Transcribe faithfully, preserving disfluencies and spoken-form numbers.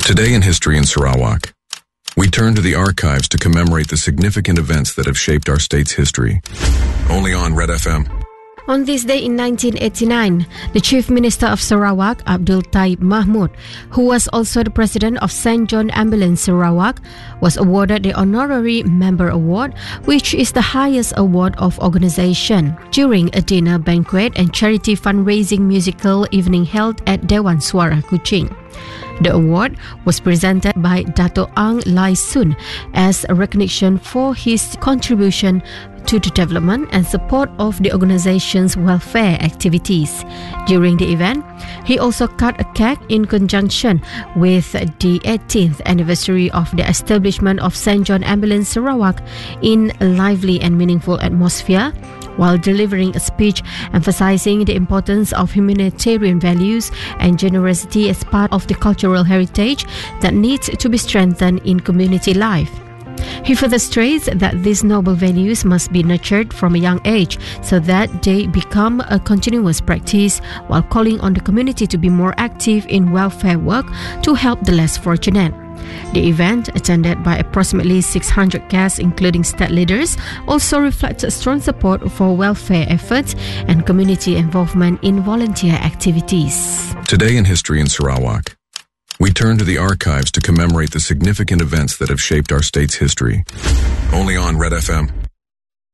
Today in History in Sarawak, we turn to the archives to commemorate the significant events that have shaped our state's history. Only on Red F M. On this day in nineteen eighty-nine, the Chief Minister of Sarawak, Abdul Taib Mahmud, who was also the President of Saint John Ambulance Sarawak, was awarded the Honorary Member Award, which is the highest award of organization, during a dinner banquet and charity fundraising musical evening held at Dewan Suara Kuching. The award was presented by Dato' Ang Lai Sun as a recognition for his contribution to the development and support of the organization's welfare activities. During the event, he also cut a cake in conjunction with the eighteenth anniversary of the establishment of Saint John Ambulance Sarawak in a lively and meaningful atmosphere, while delivering a speech emphasizing the importance of humanitarian values and generosity as part of the cultural heritage that needs to be strengthened in community life. He further stressed that these noble values must be nurtured from a young age so that they become a continuous practice, while calling on the community to be more active in welfare work to help the less fortunate. The event, attended by approximately six hundred guests including state leaders, also reflected strong support for welfare efforts and community involvement in volunteer activities. Today in History in Sarawak, we turn to the archives to commemorate the significant events that have shaped our state's history. Only on Red F M.